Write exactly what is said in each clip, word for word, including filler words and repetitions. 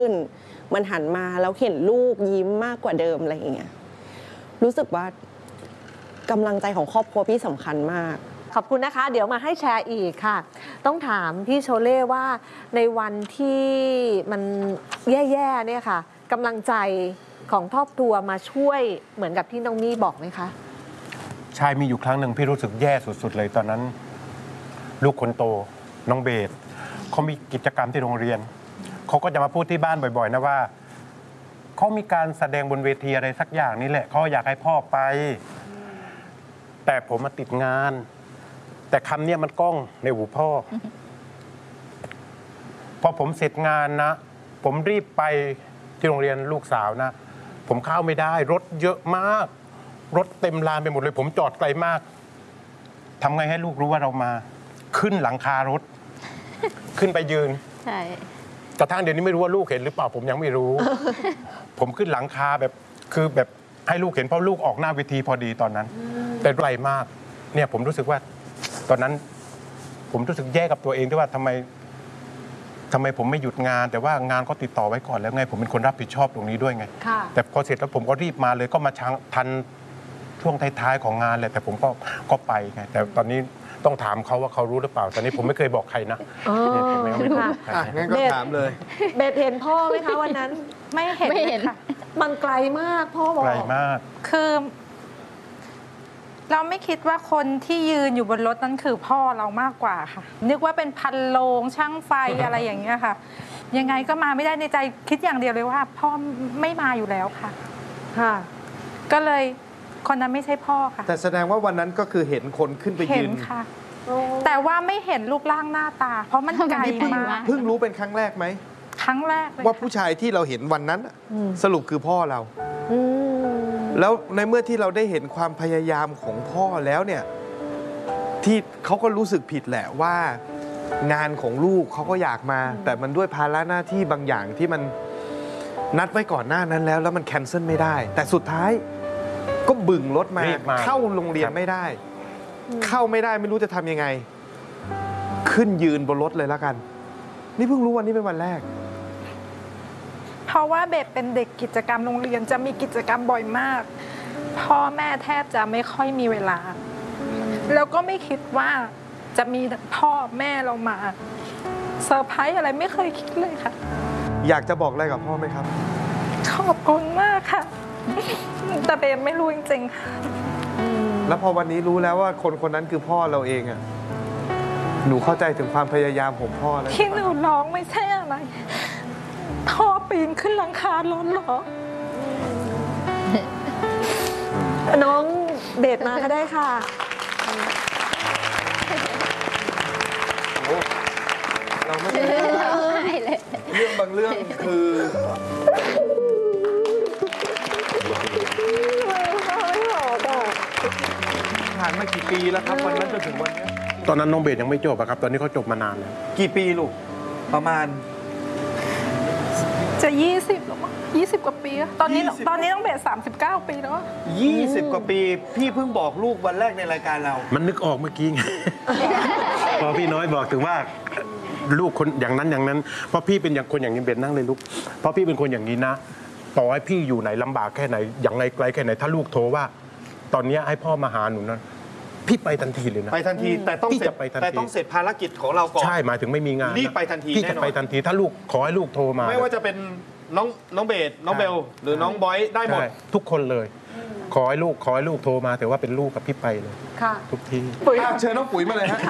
ขึ้นมันหันมาแล้วเห็นลูกยิ้มมากกว่าเดิมอะไรอย่างเงี้ยรู้สึกว่ากำลังใจของครอบครัวพี่สำคัญมากขอบคุณนะคะเดี๋ยวมาให้แชร์อีกค่ะต้องถามพี่โชเล่ว่าในวันที่มันแย่ๆเนี่ยค่ะกำลังใจของครอบครัวมาช่วยเหมือนกับที่น้องมี่บอกไหมคะใช่มีอยู่ครั้งหนึ่งพี่รู้สึกแย่สุดๆเลยตอนนั้นลูกคนโตน้องเบสเขามีกิจกรรมที่โรงเรียนเขาก็จะมาพูดที่บ้านบ่อยๆนะว่าเขามีการแสดงบนเวทีอะไรสักอย่างนี่แหละเขาอยากให้พ่อไปแต่ผมมาติดงานแต่คำนี้มันก้องในหูพ่อพอผมเสร็จงานนะผมรีบไปที่โรงเรียนลูกสาวนะผมเข้าไม่ได้รถเยอะมากรถเต็มลานไปหมดเลยผมจอดไกลมากทำไงให้ลูกรู้ว่าเรามาขึ้นหลังคารถขึ้นไปยืนใช่กระทั่งเดี๋ยวนี้ไม่รู้ว่าลูกเห็นหรือเปล่าผมยังไม่รู้ ผมขึ้นหลังคาแบบคือแบบให้ลูกเห็นเพราะลูกออกหน้าเวทีพอดีตอนนั้นแต่ไกลมากเนี่ยผมรู้สึกว่าตอนนั้นผมรู้สึกแย่กับตัวเองด้วยว่าทำไมทำไมผมไม่หยุดงานแต่ว่างานก็ติดต่อไว้ก่อนแล้วไงผมเป็นคนรับผิดชอบตรงนี้ด้วยไงแต่พอเสร็จแล้วผมก็รีบมาเลยก็มาทันช่วงท้ายๆของงานแหละแต่ผมก็ก็ไปไงแต่ตอนนี้ต้องถามเขาว่าเขารู้หรือเปล่าตอนนี้ผมไม่เคยบอกใครนะผมไม่รู้งั้นก็ถามเลยเบสเห็นพ่อไหมคะวันนั้นไม่เห็นไม่เห็นค่ะมันไกลมากพ่อบอกไกลมากคือเราไม่คิดว่าคนที่ยืนอยู่บนรถนั้นคือพ่อเรามากกว่าค่ะนึกว่าเป็นพันโลงช่างไฟอะไรอย่างเงี้ยค่ะยังไงก็มาไม่ได้ในใจคิดอย่างเดียวเลยว่าพ่อไม่มาอยู่แล้วค่ะค่ะก็เลยคนนั้นไม่ใช่พ่อค่ะแต่แสดงว่าวันนั้นก็คือเห็นคนขึ้นไปยืนค่ะแต่ว่าไม่เห็นรูปร่างหน้าตาเพราะมันไกลมากเพิ่งรู้เป็นครั้งแรกไหมครั้งแรกว่าผู้ชายที่เราเห็นวันนั้นสรุปคือพ่อเราแล้วในเมื่อที่เราได้เห็นความพยายามของพ่อแล้วเนี่ยที่เขาก็รู้สึกผิดแหละว่างานของลูกเขาก็อยากมาแต่มันด้วยภาระหน้าที่บางอย่างที่มันนัดไว้ก่อนหน้านั้นแล้วแล้วมันแคนเซิลไม่ได้แต่สุดท้ายก็บึ่งรถมาเข้าโรงเรียนไม่ได้เข้าไม่ได้ไม่รู้จะทำยังไงขึ้นยืนบนรถเลยแล้วกันนี่เพิ่งรู้วันนี้เป็นวันแรกเพราะว่าเบสเป็นเด็กกิจกรรมโรงเรียนจะมีกิจกรรมบ่อยมากพ่อแม่แทบจะไม่ค่อยมีเวลาแล้วก็ไม่คิดว่าจะมีพ่อแม่เรามาเซอร์ไพรส์อะไรไม่เคยคิดเลยค่ะอยากจะบอกอะไรกับพ่อไหมครับขอบคุณมากค่ะแต่เบสไม่รู้จริงๆค่ะแล้วพอวันนี้รู้แล้วว่าคนคนนั้นคือพ่อเราเองอ่ะหนูเข้าใจถึงความพยายามของพ่อแล้วที่หนูร้องไม่ใช่อะไรพ่อปีนขึ้นหลังคารถหรอน้องเบสมาก็ได้ค่ะเราไม่ได้เรื่องบางเรื่องคือผ่านมากี่ปีแล้วครับวันนั้นจนถึงวันนี้ตอนนั้นน้องเบสยังไม่จบครับตอนนี้เขาจบมานานแล้วกี่ปีลูกประมาณจะยี่สิบหรอมั้งยี่สิบกว่าปีตอนนี้ตอนนี้ต้องเบสสามสิบเก้าปีแล้วยี่สิบกว่าปีพี่เพิ่งบอกลูกวันแรกในรายการเรามันนึกออกเมื่อกี้ไงพอพี่น้อยบอกถึงว่าลูกคนอย่างนั้นอย่างนั้นเพราะพี่เป็นอย่างคนอย่างนี้เบสนั่งเลยลูกเพราะพี่เป็นคนอย่างนี้นะต่อให้พี่อยู่ไหนลำบากแค่ไหนอย่างไรไกลแค่ไหนถ้าลูกโทรว่าตอนนี้ให้พ่อมาหาหนูนะพี่ไปทันทีเลยนะไปทันทีแต่ต้องเสร็จแต่ต้องเสร็จภารกิจของเราก่อนใช่หมายถึงไม่มีงานรีบไปทันทีพี่จะไปทันทีถ้าลูกขอให้ลูกโทรมาไม่ว่าจะเป็นน้องน้องเบสน้องเบลหรือน้องบอยได้หมดทุกคนเลยขอให้ลูกขอให้ลูกโทรมาแต่ว่าเป็นลูกกับพี่ไปเลยทุกทีเชิญน้องปุ๋ยมาเลยฮะ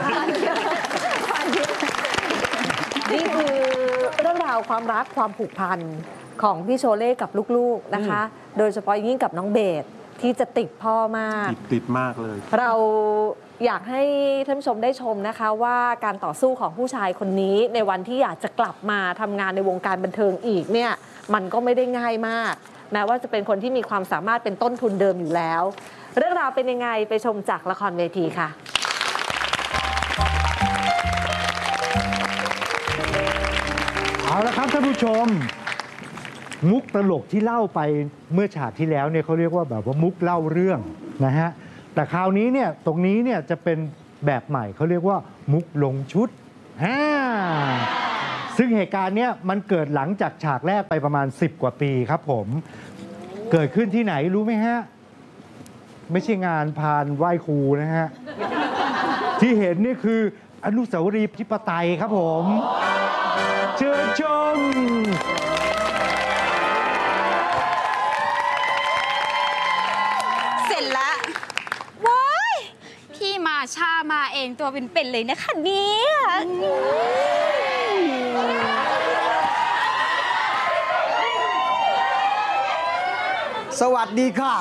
นี่คือเรื่องราวความรักความผูกพันของพี่โชเล่กับลูกๆนะคะโดยเฉพาะยิ่งกับน้องเบสที่จะติดพ่อมากติดติดมากเลยเราอยากให้ท่านผู้ชมได้ชมนะคะว่าการต่อสู้ของผู้ชายคนนี้ในวันที่อยากจะกลับมาทำงานในวงการบันเทิงอีกเนี่ยมันก็ไม่ได้ง่ายมากแม้ว่าจะเป็นคนที่มีความสามารถเป็นต้นทุนเดิมอยู่แล้วเรื่องราวเป็นยังไงไปชมจากละครเวทีค่ะเอาละครับท่านผู้ชมมุกตลกที่เล่าไปเมื่อฉากที่แล้วเนี่ยเขาเรียกว่าแบบว่ามุกเล่าเรื่องนะฮะแต่คราวนี้เนี่ยตรงนี้เนี่ยจะเป็นแบบใหม่เขาเรียกว่ามุกลงชุดฮ่าซึ่งเหตุการณ์เนี้ยมันเกิดหลังจากฉากแรกไปประมาณสิบกว่าปีครับผม เกิดขึ้นที่ไหนรู้ไหมฮะ ไม่ใช่งานพานไหว้ครูนะฮะ ที่เห็นนี่คืออนุสาวรีย์ประชาธิปไตยครับผม เชิญชมเสร็จละว้ายพี่มาชามาเองตัวเป็นๆเลยนะคะเนี่ยสวัสดีค่ะ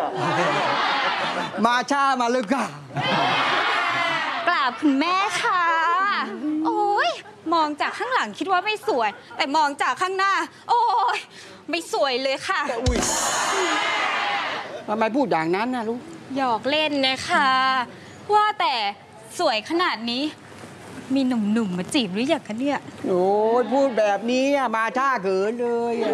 มาช้ามาเลยค่ะกราบคุณแม่ค่ะ โอ้ยมองจากข้างหลังคิดว่าไม่สวย แต่มองจากข้างหน้า โอ้ยไม่สวยเลยค่ะอุ้ยทำไมพูดอย่างนั้นนะลูกหยอกเล่นนะคะ ว่าแต่สวยขนาดนี้ มีหนุ่มๆมาจีบหรือยังคะเนี่ยโอ้ยพูดแบบนี้อะมาช้าเกินเลยอะ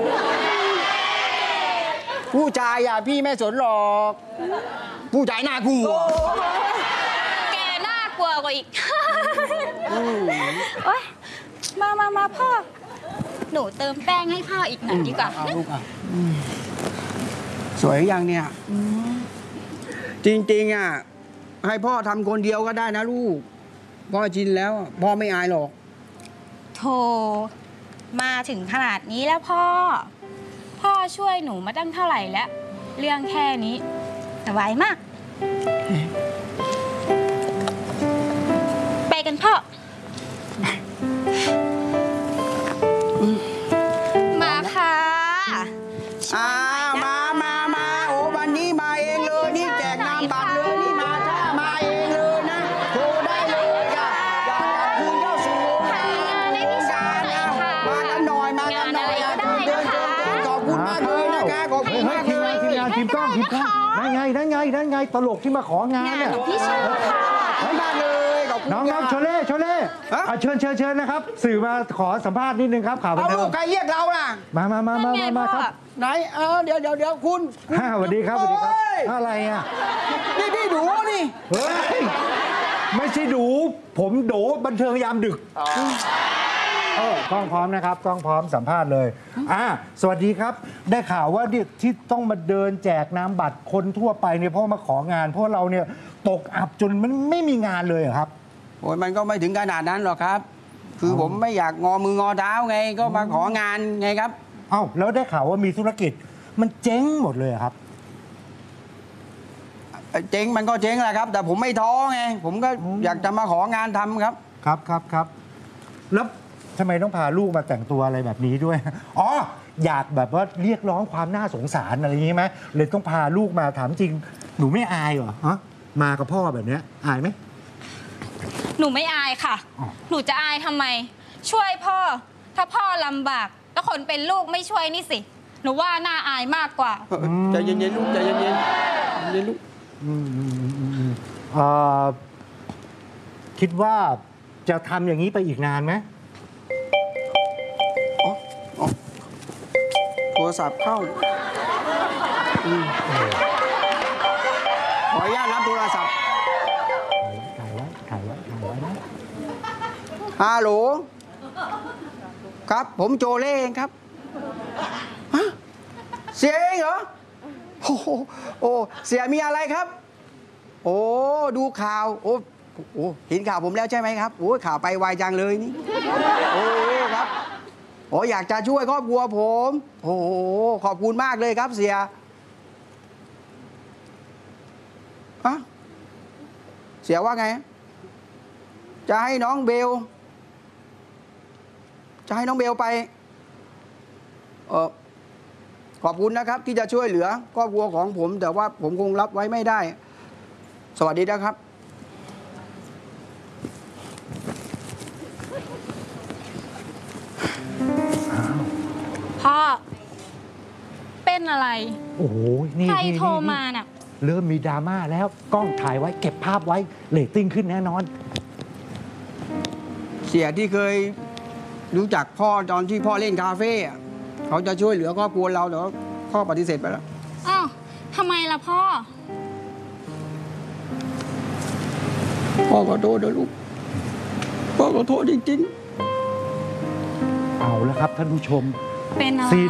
ผู้ชายอ่ะพี่ไม่สนหรอก ผู้ชายน่ากลัวแกน่ากลัวกว่าอีก โอ๊ยมามามาพ่อ หนูเติมแป้งให้พ่ออีกหน่อยดีกว่าเอาลูกอ่ะอืมสวยยังเนี่ย จริงๆอ่ะให้พ่อทำคนเดียวก็ได้นะลูก พ่อชินแล้วอะพ่อไม่อายหรอกโธ่มาถึงขนาดนี้แล้วพ่อ พ่อช่วยหนูมาตั้งเท่าไหร่แล้ว เรื่องแค่นี้สบายมาก ไปกันพ่อ มาค่ะอ่ามามามาโอ้วันนี้มาเองเลยนี่แจกนามบัตรเลยนี่มาช้ามาเองเลยนะโทรได้เลยค่ะอยากจะคืนเข้าสู่วงการวงการนะมากันหน่อยมากันหน่อยอ่ะเดินเดินเดินขอบคุณมากเลยนะคะขอบคุเฮ้ณยเฮ้ยมากทีเลมงานยทีมงานทีมกล้องทีมกล้องได้ไงได้ไงได้ไงตลกที่มาของานเนี่ยพี่ชายค่ะขอบคุณมากเลยขอบคุณน้องน้องโชเล่โชเล่ฮะอ่ะเชิญเชิญเชิญนะครับ สื่อมาขอสัมภาษณ์นิดนึงครับข่าวบันเอาเทิลูงกใครเรียกเราล่ะมามามามานั่นไงมามาพ่อครับไหนเออเดี๋ยวเดี๋ยวเดี๋ยวคุณคุณฮ่าสวัสดีครับสวัสดีครับโอ้ยอะไรอ่ะนี่พี่ดูนี่เฮ้ยไม่ใช่ดู ผมโดบันเทิงยามดึกเออกล้องพร้อมนะครับกล้องพร้อมสัมภาษณ์เลยอ่าสวัสดีครับ ได้ข่าวว่าเนี่ยที่ต้องมาเดินแจกน้ำบัตรคนทั่วไปเนี่ยเพราะมาของาน เพราะเราเนี่ยตกอับจนมันไม่มีงานเลยเหรอครับโอ้ยมันก็ไม่ถึงขนาดนั้นหรอกครับ คือผมไม่อยากงอมืองอเท้าไงก็มาของานไงครับเอ้าแล้วได้ข่าวว่ามีธุรกิจมันเจ๊งหมดเลยเหรอครับเจ๊งมันก็เจ๊งแหละครับ แต่ผมไม่ท้อไง ผมก็อยากจะมาของานทำครับครับครับครับแล้วทำไมต้องพาลูกมาแต่งตัวอะไรแบบนี้ด้วย อ๋อ อยากแบบว่าเรียกร้องความน่าสงสารอะไรอย่างนี้ไหมเลยต้องพาลูกมาถามจริง หนูไม่อายเหรอฮะมากับพ่อแบบเนี้ยอายไหมหนูไม่อายค่ะอ๋อหนูจะอายทำไม ช่วยพ่อ ถ้าพ่อลำบากแล้วคนเป็นลูกไม่ช่วยนี่สิ หนูว่าน่าอายมากกว่าใจเย็นๆลูกใจเย็นๆใจเย็นๆลูกอืมอืมอืมอืมอืมเอ่อคิดว่าจะทำอย่างนี้ไปอีกนานไหมอ๋ออ๋อโทรศัพท์เข้าอืมขออนุญาตรับโทรศัพท์ถ่ายไว้ถ่ายไว้ถ่ายไว้นะฮัลโหล ครับ ผมโจเล่เองครับ ฮะ เสียเองเหรอ โอ้โหโอ้ เสียมีอะไรครับ โอ้ ดูข่าว โอ้โอ้เห็นข่าวผมแล้วใช่ไหมครับ โอ้ข่าวไปไวจังเลยนี่ โอ้ครับ โอ้อยากจะช่วยครอบครัวผม โอ้โห ขอบคุณมากเลยครับเสียฮะเสียว่าไง จะให้น้องเบล จะให้น้องเบลไป เออขอบคุณนะครับที่จะช่วยเหลือครอบครัวของผม แต่ว่าผมคงรับไว้ไม่ได้ สวัสดีนะครับพ่อ เป็นอะไรโอ้โหนี่ใครนี่โทรนี่มาน่ะเริ่มมีดราม่าแล้วกล้องถ่ายไว้เก็บภาพไว้เรตติ้งขึ้นแน่นอนเสียที่เคยรู้จักพ่อตอนที่พ่อเล่นคาเฟ่อะเขาจะช่วยเหลือครอบครัวเราแต่ว่าพ่อปฏิเสธไปแล้วอ้าวทำไมล่ะพ่อพ่อขอโทษนะลูก พ่อขอโทษจริงเอาแล้วครับท่านผู้ชมเป็นอะไรซีน